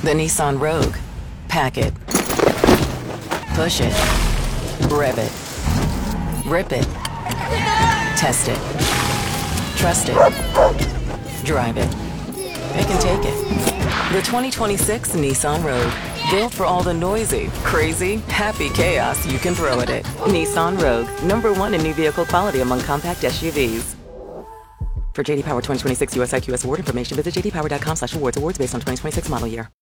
The Nissan Rogue. Pack it. Push it. Rev it. Rip it. Test it. Trust it. Drive it. It can take it. The 2026 Nissan Rogue. Built for all the noisy, crazy, happy chaos you can throw at it. Nissan Rogue. #1 in new vehicle quality among compact SUVs. For JD Power 2026 US IQS award information, visit jdpower.com/awards. Awards based on 2026 model year.